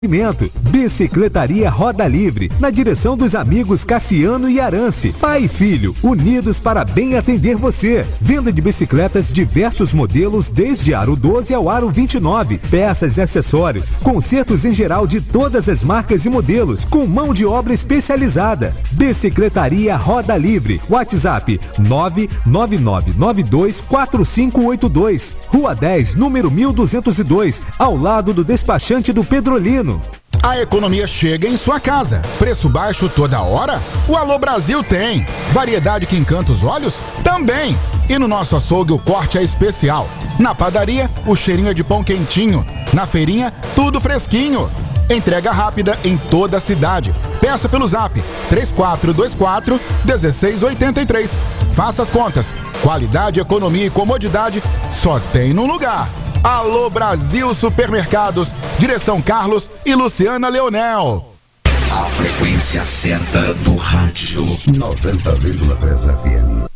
Bicicletaria Roda Livre, na direção dos amigos Cassiano e Arance. Pai e filho, unidos para bem atender você. Venda de bicicletas diversos modelos, desde aro 12 ao aro 29. Peças e acessórios, consertos em geral de todas as marcas e modelos, com mão de obra especializada. Bicicletaria Roda Livre. WhatsApp 999924582. Rua 10, número 1202, ao lado do despachante do Pedrolino. A economia chega em sua casa. Preço baixo toda hora? O Alô Brasil tem. Variedade que encanta os olhos? Também. E no nosso açougue o corte é especial. Na padaria, o cheirinho é de pão quentinho. Na feirinha, tudo fresquinho. Entrega rápida em toda a cidade. Peça pelo zap 3424-1683. Faça as contas. Qualidade, economia e comodidade só tem num lugar. Alô Brasil Supermercados, direção Carlos e Luciana Leonel. A frequência certa do rádio 90,3 FM.